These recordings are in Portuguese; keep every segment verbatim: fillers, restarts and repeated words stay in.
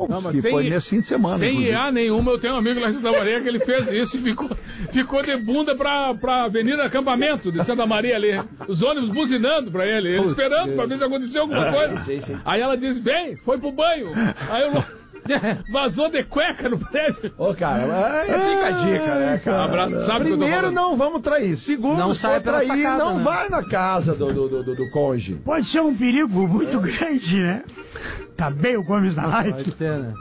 Não, que sem, foi nesse fim de semana. Sem I A nenhuma, eu tenho um amigo lá em Santa Maria que ele fez isso e ficou, ficou de bunda pra, pra Avenida Acampamento de Santa Maria ali. Os ônibus buzinando pra ele, ele esperando pra ver se aconteceu alguma coisa. Sim, sim. Aí ela disse, bem, foi pro banho. Aí eu... Vazou de cueca no prédio. Ô, cara, é, fica a dica, né, cara? Um abraço, sabe que eu tô Primeiro, falando. não vamos trair. Segundo, Não se sai for pela trair, sacada, não né? vai na casa do, do, do, do, do cônjuge. Pode ser um perigo muito grande, né? Tá bem o Gomes na live. Pode ser, né?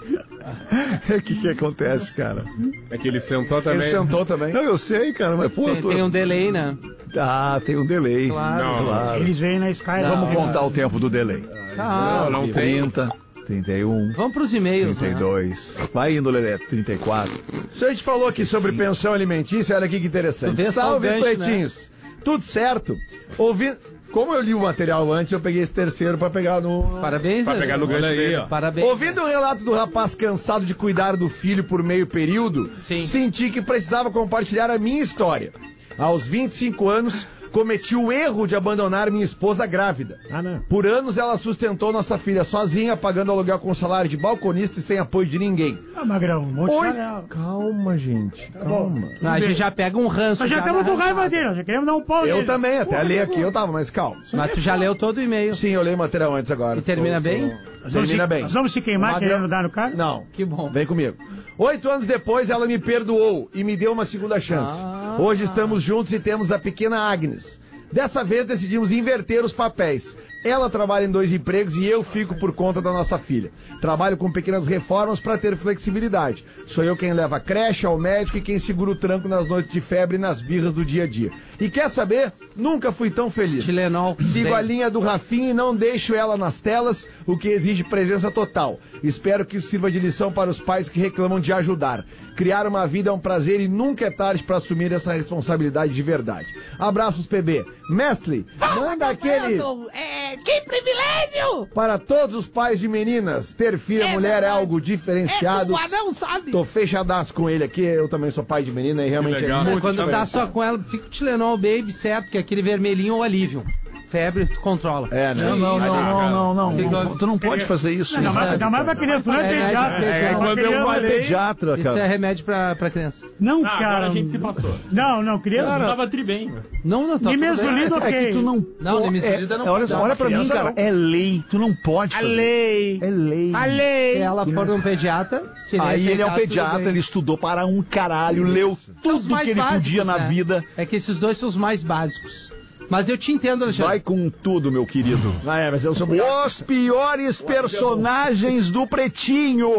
O que que acontece, cara? É que ele sentou também. Ele sentou também. Não, eu sei, cara, mas pô... Tem, tô... tem um delay, né? Ah, tem um delay. Claro. Não. Claro. Eles vêm na Sky. Vamos né? contar o tempo do delay. Ah, Não, não tem. trinta, trinta e um, vamos pros e-mails, trinta e né? dois. Vai indo, Lelé, trinta e quatro. Se a gente falou aqui sobre pensão alimentícia, olha aqui que Tu interessante. vê só o Salve, gancho, pretinhos. Tudo certo? Ouvi... Como eu li o material antes, eu peguei esse terceiro pra pegar no... Parabéns, Pra né? pegar no gancho Olha aí, dele. ó. Parabéns. Ouvindo o relato do rapaz cansado de cuidar do filho por meio período, Sim. senti que precisava compartilhar a minha história. Aos vinte e cinco anos, cometi o erro de abandonar minha esposa grávida. Ah, não. Por anos ela sustentou nossa filha sozinha, pagando aluguel com salário de balconista e sem apoio de ninguém. Ah, Magrão, um monte Oi, de real. calma, gente, calma. Não, a gente já pega um ranço. Nós já estamos na com raiva arrancada. dele, nós já queremos dar um pau Eu nele. também, até li aqui, eu tava, mas calma. Mas tu já leu todo o e-mail. Sim, eu leio o material antes agora. E termina Tô- tô- bem? Nós vamos Termina se- bem. Nós vamos se queimar Magrão- querendo dar no cara? Não. Que bom. Vem comigo. Oito anos depois, ela me perdoou e me deu uma segunda chance. Ah. Hoje estamos juntos e temos a pequena Agnes. Dessa vez decidimos inverter os papéis. Ela trabalha em dois empregos e eu fico por conta da nossa filha. Trabalho com pequenas reformas para ter flexibilidade. Sou eu quem leva a creche ao médico e quem segura o tranco nas noites de febre e nas birras do dia a dia. E quer saber? Nunca fui tão feliz. Tilenol. Sigo Bem. a linha do Rafinha e não deixo ela nas telas, o que exige presença total. Espero que isso sirva de lição para os pais que reclamam de ajudar. Criar uma vida é um prazer e nunca é tarde para assumir essa responsabilidade de verdade. Abraços, P B. Mestre, manda aquele... É, que privilégio! Para todos os pais de meninas, ter filha É mulher é verdade. algo diferenciado. É, o anão sabe. Tô fechadaço com ele aqui, eu também sou pai de menina e realmente legal. é muito Quando tá diferenciado. só com ela, fica o Tilenol Baby, certo? Que é aquele vermelhinho ou alívio. Febre, tu controla. É, né? Não, não, não, não, não, não. Fica- não. Tu não pode fazer isso. Ainda mais, ainda mais pra criança, tu não é É, pediatra. é, é, Uma quando eu criança- falei- Pediatra, Isso cara. é remédio pra, pra criança. Não, Ah, cara. agora a gente se passou. Não, não, criança. Tava tri bem. Não, não, tá tudo bem. Nimesulida, É ok. que tu não... Não, é, Nemisulida não é, olha pode só, dar olha pra pra mim, criança, cara. não. É lei. Tu não pode A fazer. lei. É lei. A lei. Se ela for um pediatra, se ele Aí ele é um aceitar, tudo pediatra, bem. ele estudou para um caralho, leu São os tudo mais que ele básicos, podia na né? vida. É que esses dois são os mais básicos. Mas eu te entendo, Alexandre. Vai com tudo, meu querido. Ah, é, mas eu sou... Os piores personagens do Pretinho.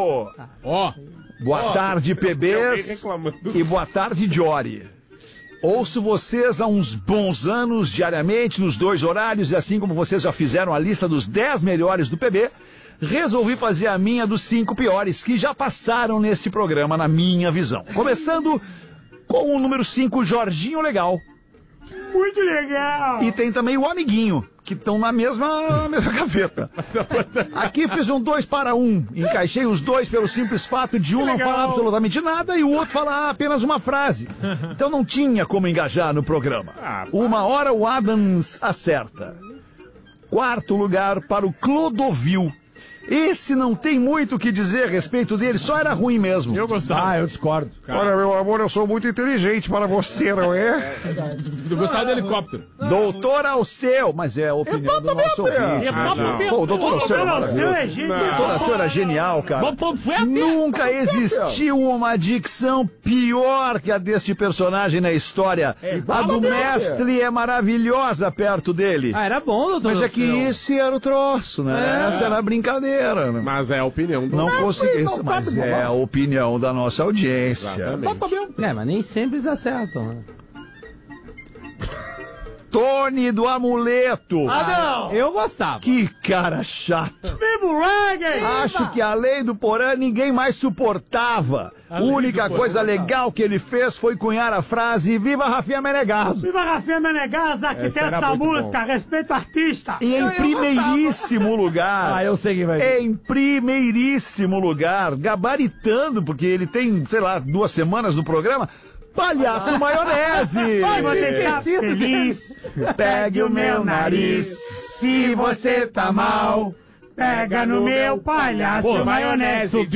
Ó, Boa tarde, P Bs. reclamando. E boa tarde, Jory. Ouço vocês há uns bons anos, diariamente, nos dois horários, e assim como vocês já fizeram a lista dos dez melhores do P B, resolvi fazer a minha dos cinco piores, que já passaram neste programa, na minha visão. Começando com o número cinco, Jorginho Legal. Muito legal. E tem também o Amiguinho, que estão na mesma, na mesma gaveta. Aqui fiz um dois para um. Encaixei os dois pelo simples fato de um não falar absolutamente nada e o outro falar apenas uma frase. Então não tinha como engajar no programa. Uma hora o Adams acerta. Quarto lugar para o Clodovil. Esse não tem muito o que dizer a respeito dele, só era ruim mesmo. Eu gostava. Ah, eu discordo. Olha, meu amor, eu sou muito inteligente para você, não é? Eu gostava do helicóptero. Doutor Alceu, mas é a opinião do nosso ouvinte. Ah, não. Pô, o doutor Alceu é Não, maravilhoso. seu é genial. Doutor Alceu era genial, cara. Nunca existiu uma dicção pior que a deste personagem na história. A do mestre é maravilhosa perto dele. Ah, era bom, doutor. Mas é que Alceu. esse era o troço, né? Essa era a brincadeira. Né? Mas é a opinião do... Não consegui, mas é a opinião da nossa audiência. Exatamente. É, mas nem sempre eles acertam, né? Tony do Amuleto. Ah, não! Eu gostava. Que cara chato. Viva o reggae! Acho que além do Porã ninguém mais suportava. A única coisa legal que ele fez foi cunhar a frase Viva Rafinha Menegaso. Viva Rafinha Menegas, arquiteto era da muito música, respeito artista. E em primeiríssimo lugar, Ah, eu sei quem vai vir. em primeiríssimo lugar, gabaritando, porque ele tem, sei lá, duas semanas no programa, Palhaço Maionese. Se você tá esquecido feliz, Pegue o meu nariz, se você tá mal, pega no meu palhaço Pô, maionese.